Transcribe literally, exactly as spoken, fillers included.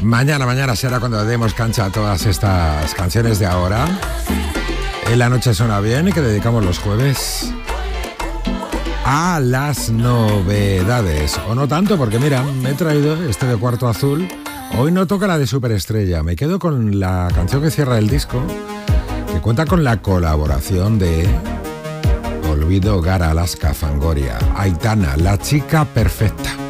Mañana, mañana será cuando demos cancha a todas estas canciones de ahora. En la noche suena bien y que dedicamos los jueves a las novedades. O no tanto, porque mira, me he traído este de Cuarto Azul. Hoy no toca la de Superestrella. Me quedo con la canción que cierra el disco, que cuenta con la colaboración de Olvido Gara Alaska Fangoria, Aitana, la chica perfecta.